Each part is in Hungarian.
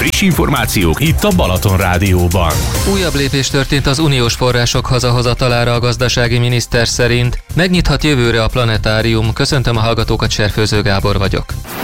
Friss információk itt a Balaton Rádióban. Újabb lépés történt az uniós források hazahozatalára a gazdasági miniszter szerint. Megnyithat jövőre a planetárium. Köszöntöm a hallgatókat, Serfőző Gábor vagyok.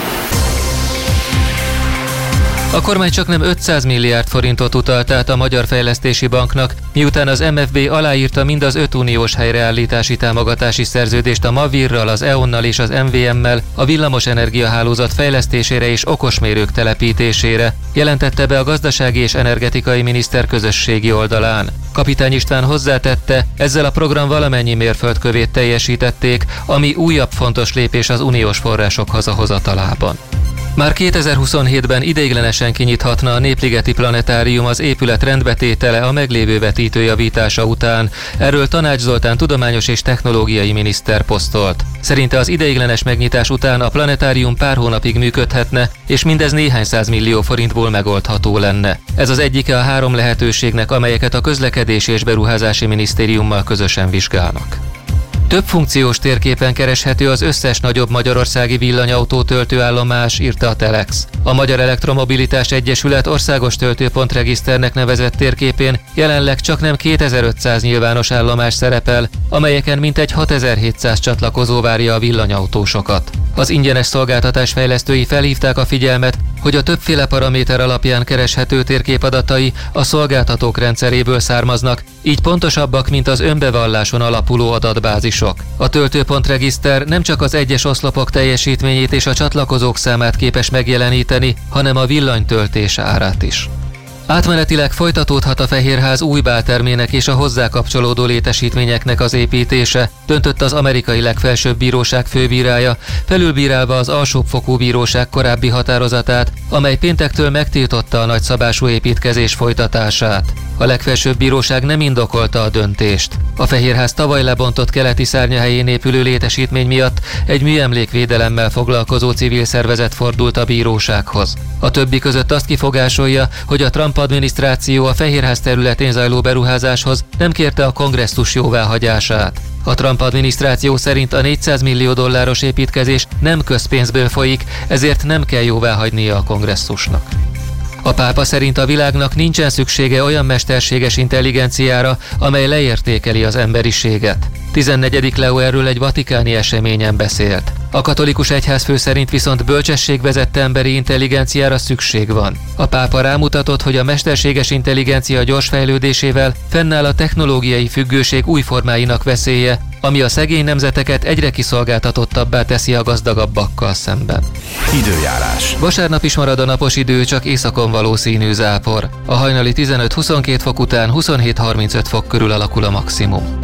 A kormány csaknem 500 milliárd forintot utalt át a Magyar Fejlesztési Banknak, miután az MFB aláírta mind az 5 uniós helyreállítási támogatási szerződést a Mavirral, az EON-nal és az MVM-mel a villamos energiahálózat fejlesztésére és okosmérők telepítésére, jelentette be a gazdasági és energetikai miniszter közösségi oldalán. Kapitány István hozzátette, ezzel a program valamennyi mérföldkövét teljesítették, ami újabb fontos lépés az uniós források hazahozatalában. Már 2027-ben ideiglenesen kinyithatna a Népligeti Planetárium az épület rendbetétele a meglévő vetítő javítása után. Erről Tanács Zoltán tudományos és technológiai miniszter posztolt. Szerinte az ideiglenes megnyitás után a planetárium pár hónapig működhetne, és mindez néhány 100 millió forintból megoldható lenne. Ez az egyike a 3 lehetőségnek, amelyeket a Közlekedési és Beruházási Minisztériummal közösen vizsgálnak. Több funkciós térképen kereshető az összes nagyobb magyarországi villanyautó töltőállomás, írta a Telex. A Magyar Elektromobilitás Egyesület országos töltőpontregiszternek nevezett térképén jelenleg csaknem 2500 nyilvános állomás szerepel, amelyeken mintegy 6700 csatlakozó várja a villanyautósokat. Az ingyenes szolgáltatás fejlesztői felhívták a figyelmet, hogy a többféle paraméter alapján kereshető térképadatai a szolgáltatók rendszeréből származnak, így pontosabbak, mint az önbevalláson alapuló adatbázisok. A töltőpontregiszter nem csak az egyes oszlopok teljesítményét és a csatlakozók számát képes megjeleníteni, hanem a villanytöltés árát is. Átmenetileg folytatódhat a Fehérház új báltermének és a hozzá kapcsolódó létesítményeknek az építése, döntött az amerikai legfelsőbb bíróság főbírája, felülbírálva az alsóbbfokú bíróság korábbi határozatát, amely péntektől megtiltotta a nagyszabású építkezés folytatását. A legfelsőbb bíróság nem indokolta a döntést. A Fehérház tavaly lebontott keleti szárnyahelyén épülő létesítmény miatt egy műemlékvédelemmel foglalkozó civil szervezet fordult a bírósághoz. A többi között azt kifogásolja, hogy a Trump adminisztráció a Fehérház területén zajló beruházáshoz nem kérte a kongresszus jóváhagyását. A Trump adminisztráció szerint a $400 millió építkezés nem közpénzből folyik, ezért nem kell jóváhagynia a kongresszusnak. A pápa szerint a világnak nincsen szüksége olyan mesterséges intelligenciára, amely leértékeli az emberiséget. 14. Leó erről egy vatikáni eseményen beszélt. A katolikus egyházfő szerint viszont bölcsességvezette emberi intelligenciára szükség van. A pápa rámutatott, hogy a mesterséges intelligencia gyors fejlődésével fennáll a technológiai függőség új formáinak veszélye, ami a szegény nemzeteket egyre kiszolgáltatottabbá teszi a gazdagabbakkal szemben. Időjárás. Vasárnap is marad a napos idő, csak északon valószínű zápor. A hajnali 15-22 fok után 27-35 fok körül alakul a maximum.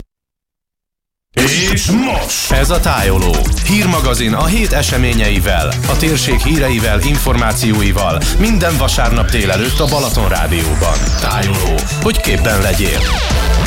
És most! Ez a Tájoló. Hírmagazin a hét eseményeivel, a térség híreivel, információival. Minden vasárnap délelőtt a Balaton Rádióban. Tájoló, hogy képben legyél!